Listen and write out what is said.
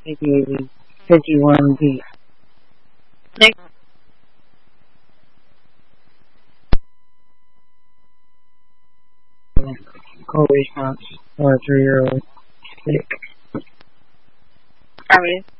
maybe 51 beef. Next. Kobe shots or 3-year-old steak. Harmony.